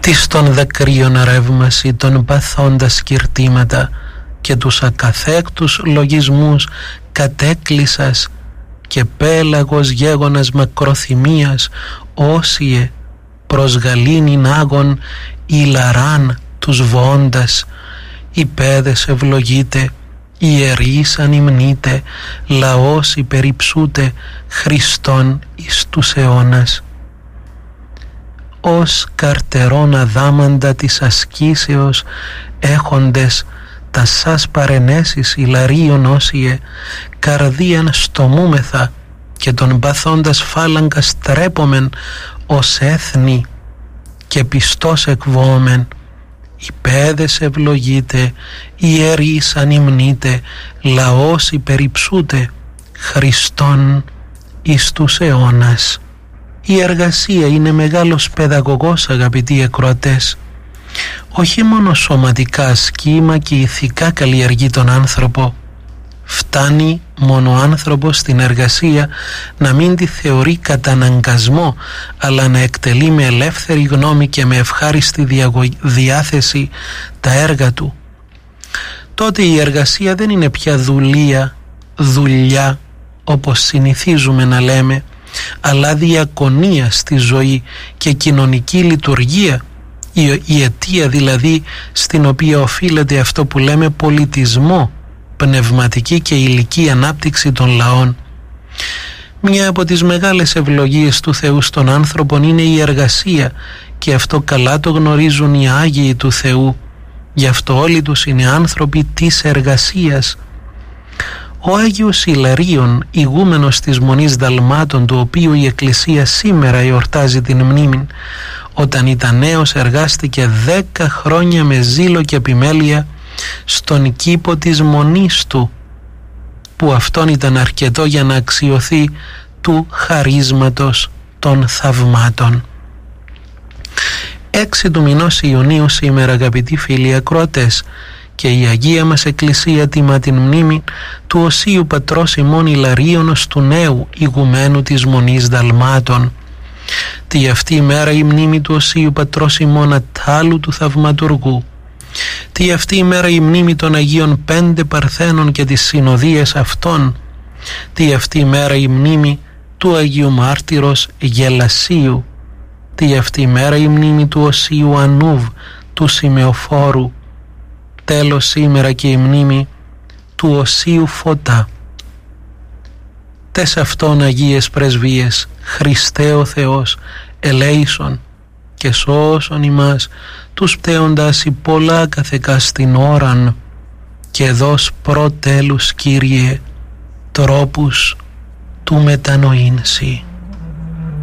της των δακρύων ρεύμαση, των παθώντα σκυρτήματα και τους ακαθέκτους λογισμούς κατέκλυσας και πέλαγος γέγονας μακροθυμίας όσιε προς γαλήνην άγων ηλαράν τους βοώντας. Οι παιδες ευλογείτε, ιερείς ανυμνείτε, λαός υπερυψούτε, Χριστόν εις τους αιώνας. Ως καρτερών αδάμαντα της ασκήσεως έχοντες τα σας παρενέσεις ηλαρίων όσιε, καρδίαν στομούμεθα και τον παθώντας φάλαγγα στρέπομεν ως έθνη και πιστός εκβόμεν. Οι παιδες ευλογείτε, ιερείς ανυμνείτε, λαός υπερυψούτε, Χριστόν εις τους αιώνας. Η εργασία είναι μεγάλος παιδαγωγός, αγαπητοί ακροατές. Όχι μόνο σωματικά ασκεί, μα και ηθικά καλλιεργεί τον άνθρωπο. Φτάνει μόνο ο άνθρωπος στην εργασία να μην τη θεωρεί καταναγκασμό, αλλά να εκτελεί με ελεύθερη γνώμη και με ευχάριστη διάθεση τα έργα του. Τότε η εργασία δεν είναι πια δουλειά όπως συνηθίζουμε να λέμε, αλλά διακονία στη ζωή και κοινωνική λειτουργία, η αιτία δηλαδή στην οποία οφείλεται αυτό που λέμε πολιτισμό, πνευματική και υλική ανάπτυξη των λαών. Μια από τις μεγάλες ευλογίες του Θεού στον άνθρωπον είναι η εργασία, και αυτό καλά το γνωρίζουν οι Άγιοι του Θεού. Γι' αυτό όλοι τους είναι άνθρωποι της εργασίας. Ο Άγιος Ιλαρίων, ηγούμενος της Μονής Δαλμάτων, του οποίου η Εκκλησία σήμερα εορτάζει την μνήμη, όταν ήταν νέος εργάστηκε 10 χρόνια με ζήλο και επιμέλεια στον κήπο της Μονής του, που αυτόν ήταν αρκετό για να αξιωθεί του χαρίσματος των θαυμάτων. 6 του μηνός Ιουνίου σήμερα, αγαπητοί φίλοι ακροατές, και η Αγία μας Εκκλησία τιμά την μνήμη του Οσίου Πατρός ημών Ιλαρίωνος, του νέου ηγουμένου της Μονής Δαλμάτων. Τη αυτή η μέρα η μνήμη του Οσίου Πατρός ημών Αττάλου του Θαυματουργού. Τι αυτή η μέρα η μνήμη των Αγίων 5 Παρθένων και τις συνοδείες αυτών. Τι αυτή η μέρα η μνήμη του Αγίου Μάρτυρος Γελασίου. Τι αυτή η μέρα η μνήμη του Οσίου Ανούβ του Σημεοφόρου. Τέλος σήμερα και η μνήμη του Οσίου Φωτά. Τες αυτών Αγίες Πρεσβείες, Χριστέ ο Θεός, ελέησον και σώσον ημάς τους πτέοντας η πολλά καθεκά στην ώραν, και δώσ' προτέλους, Κύριε, τρόπους του μετανοήνσι.